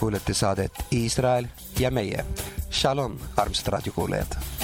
kuulete saadet Iisrael ja meie. Shalom, armsad raadiokuulajad!